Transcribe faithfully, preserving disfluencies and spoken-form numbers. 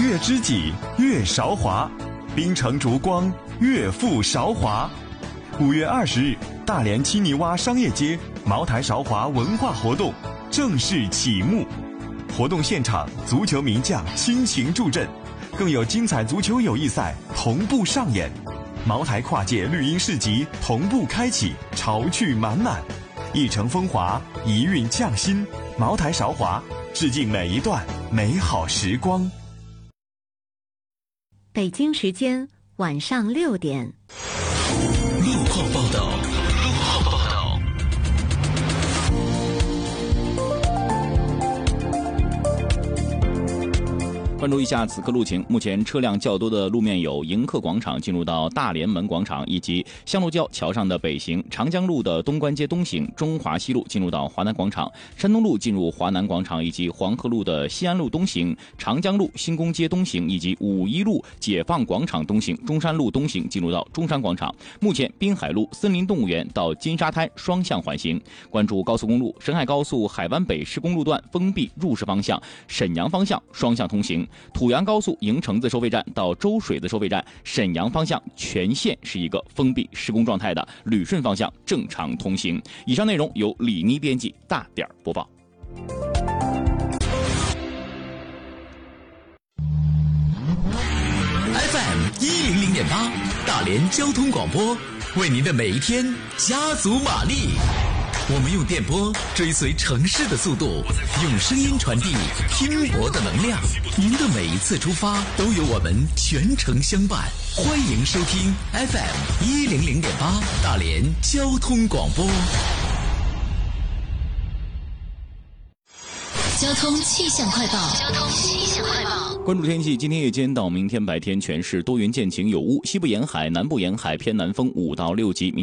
越知己越韶华，冰城烛光越富韶华。五月二十日，大连七泥洼商业街茅台韶华文化活动正式启幕。活动现场，足球名将倾情助阵，更有精彩足球友谊赛同步上演。茅台跨界绿茵市集同步开启，潮趣满满，一城风华，一韵匠心。茅台韶华，致敬每一段美好时光。 北京时间晚上六点。 路况报道。路况报道。 关注一下此刻路情，目前车辆较多的路面有迎客广场进入到大连门广场，以及相路交桥上的北行，长江路的东关街东行，中华西路进入到华南广场，山东路进入华南广场，以及黄河路的西安路东行，长江路新宫街东行，以及五一路解放广场东行，中山路东行进入到中山广场。目前滨海路森林动物园到金沙滩双向缓行。关注高速公路，沈海高速海湾北施工路段封闭入市方向、沈阳方向双向通行。土阳高速营城子收费站到周水子收费站，沈阳方向全线是一个封闭施工状态的，旅顺方向正常通行。以上内容由李妮编辑，大点播报。 F M 一零零点八，大连交通广播，为您的每一天加足马力。我们用电波追随城市的速度，用声音传递拼搏的能量。您的每一次出发都有我们全程相伴。欢迎收听 F M 一零零点八大连交通广播。 交通气象快报。交通气象快报。 关注天气，今天夜间到明天白天全市多云见晴有雾，西部沿海、南部沿海偏南风五到六级。